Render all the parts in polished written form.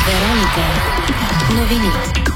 Вероника. Новини.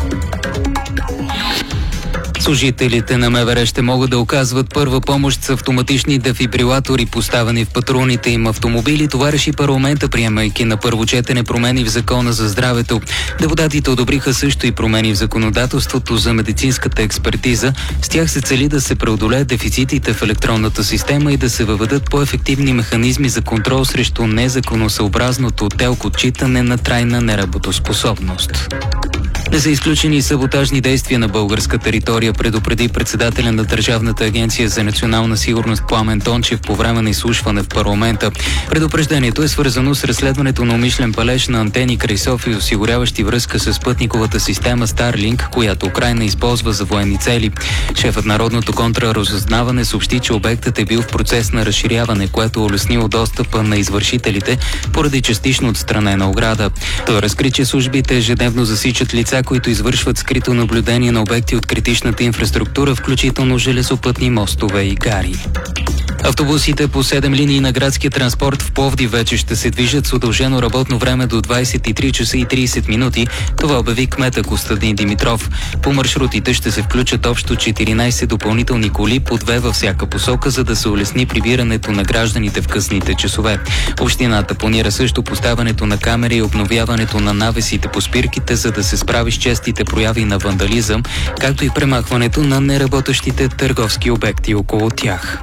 Служителите на МВР ще могат да оказват първа помощ с автоматични дефибрилатори, поставени в патрулните им автомобили. Това реши парламента, приемайки на първо четене промени в Закона за здравето. Депутатите одобриха също и промени в законодателството за медицинската експертиза. С тях се цели да се преодолеят дефицитите в електронната система и да се въведат по-ефективни механизми за контрол срещу незаконосъобразното ТЕЛК отчитане на трайна неработоспособност. Не са изключени саботажни действия на българска територия, предупреди председателя на Държавната агенция за национална сигурност Пламен Тончев по време на изслушване в парламента. Предупреждението е свързано с разследването на умишлен палеж на антени край София, осигуряващи връзка с спътниковата система Starlink, която Украйна използва за военни цели. Шефът на Народното контраразузнаване съобщи, че обектът е бил в процес на разширяване, което улеснило достъпа на извършителите поради частично отстранена ограда. Той разкри, че службите ежедневно засичат лица, които извършват скрито наблюдение на обекти от критичната инфраструктура, включително железопътни мостове и гари. Автобусите по 7 линии на градския транспорт в Пловдив вече ще се движат с удължено работно време до 23 часа и 30 минути. Това обяви кмета Костадин Димитров. По маршрутите ще се включат общо 14 допълнителни коли, по 2 във всяка посока, за да се улесни прибирането на гражданите в късните часове. Общината планира също поставянето на камери и обновяването на навесите по спирките, за да се справи с честите прояви на вандализъм, както и премахването на неработещите търговски обекти около тях.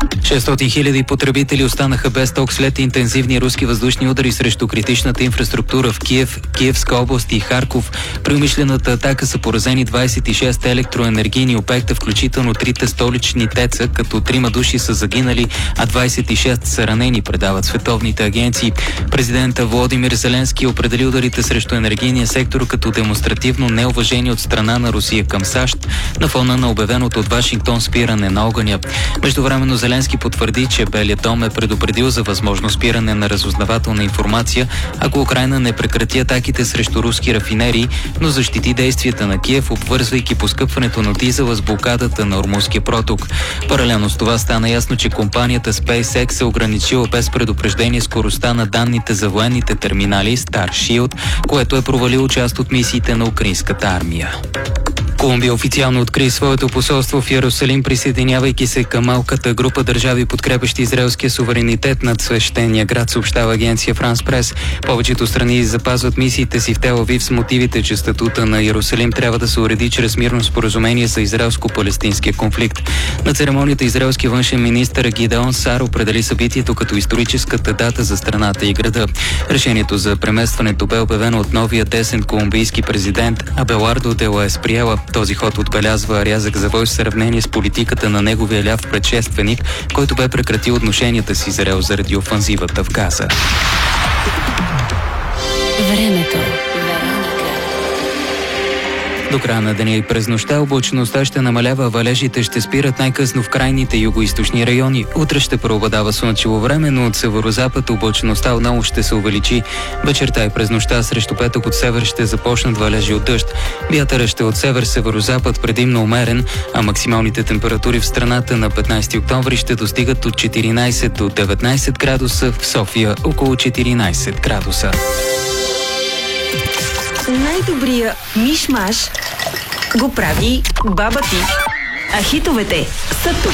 600 хиляди потребители останаха без ток след интензивни руски въздушни удари срещу критичната инфраструктура в Киев, Киевска област и Харков. При умишлената атака са поразени 26 електроенергийни обекта, включително 3 столични ТЕЦ-а, като 3 души са загинали, а 26 са ранени, предават световните агенции. Президента Володимир Зеленски определи ударите срещу енергийния сектор като демонстративно неуважение от страна на Русия към САЩ на фона на обявеното от Вашингтон спиране на огъня. Междувременно Зеленски потвърди, че Белият дом е предупредил за възможно спиране на разузнавателна информация, ако Украйна не прекрати атаките срещу руски рафинерии, но защити действията на Киев, обвързвайки поскъпването на дизела с блокадата на Ормузския проток. Паралелно с това стана ясно, че компанията SpaceX е ограничила без предупреждение скоростта на данните за военните терминали Starshield, което е провалило част от мисиите на украинската армия. Колумбия официално откри своето посолство в Йерусалим, присъединявайки се към малката група държави, подкрепящи израелския суверенитет над свещения град, съобщава агенция Франс Прес. Повечето страни запазват мисиите си в Тел Авив с мотивите, че статута на Йерусалим трябва да се уреди чрез мирно споразумение за израелско-палестинския конфликт. На церемонията израелски външен министър Гидеон Сар определи събитието като историческата дата за страната и града. Решението за преместването бе обявено от новия десен колумбийски президент Абелардо де ла Есприела. Този ход отбелязва рязък завой в сравнение с политиката на неговия ляв предшественик, който бе прекратил отношенията с Израел заради офанзивата в Газа. Времето. До края на деня и през нощта облачността ще намалява, валежите ще спират най-късно в крайните югоизточни райони. Утре ще преобладава слънчево време, но от северозапад облачността отново ще се увеличи. Вечерта и през нощта срещу петък от север ще започнат валежи от дъжд. Вятърът ще от север-северозапад предимно умерен, а максималните температури в страната на 15 октомври ще достигат от 14 до 19 градуса, в София около 14 градуса. Най-добрия миш-маш го прави баба ти. А хитовете са тук.